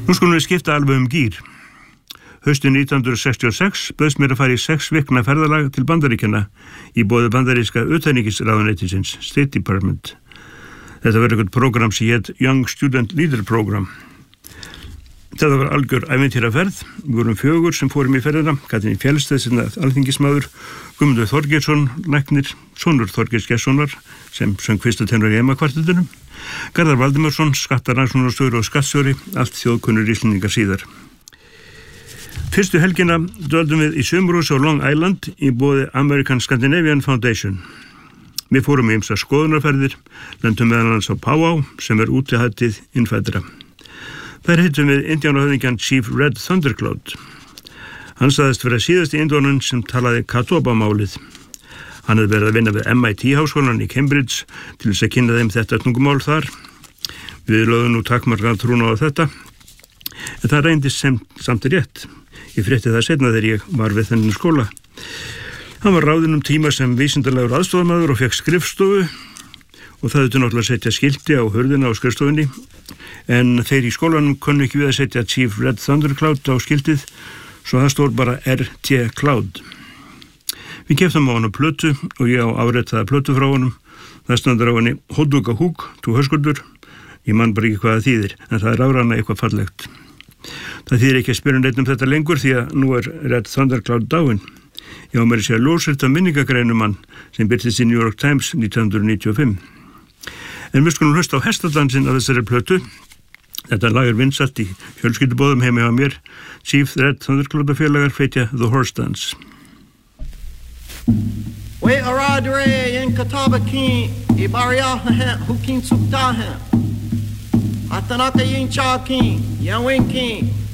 Nú skulum við skipta alveg gír. Haustið 1966 bauðst mér að fara í 6 vikna ferðalag til Bandaríkjanna í boði bandaríska utanríkisráðuneytisins, State Department. Þetta var eitthvað program sem hét Young Student Leader Program. Þetta var algjör ævintýraferð. Við vorum 4 sem fórum í ferðina, Katrín Fjellstedt, alþingismaður, Guðmundur Þorgeirsson, læknir, sonur Þorgeirs Gestssonar, sem söng fyrsta tenor í EMA-kvartettinum, Garðar Valdimarsson, skattarannsóknarstjóri og skattstjóri, allt þjóðkunnur Íslendingar síðar. Fyrstu helgina dvöldum við í sumrúsi á Long Island í boði American Scandinavian Foundation. Við fórum í ýmsar skoðunarferðir, lendum meðal annars á Powwow sem er útihættið innfæddra. Þar hittum við indíánahöfðingjan Chief Red Thundercloud. Hann sagðist vera síðasti indíánun sem talaði Catawba-málið. Hann hefði verið að vinna við MIT-háskólan í Cambridge til þess að kynna þeim þetta tungumál þar. Við lögðum nú takmarkaðan trúna á þetta, en það reyndist samt rétt. Ég frétti það seinna þegar ég var við þennan skóla. Hann var ráðinn tíma sem vísindalegur aðstofamaður og fekk skrifstofu og það þurfti náttúrulega að setja skilti á hurðina á skrifstofunni, en þeir í skólanum kunnu ekki við að setja Chief Red Thundercloud á skiltið, svo það stóð bara RT Cloud. Við keyptum á honum plötu og ég á afritaða plötu frá honum. Það stendur á henni Hodduga Húk, tú höskuldur. Ég man bara ekki hvað það þýðir, en það er áræðanlega eitthvað fallegt. Það þýðir ekki að spyrja neitt þetta lengur því að nú er Red Thundercloud dáinn. Ég á mér að segja ljósrift af minningagreinum hann sem birtist í New York Times 1995. En við skulum hlusta á hestadansinn af þessari plötu. Þetta lag er vinsælt í fjölskyldubóðum heima hjá mér. Chief Red Thundercloud og félagar flytja The Horse Dance. We aradre in Catawba King, I Bariahan, who King Suktahan. Atanaka Yin Cha King, Yawin King.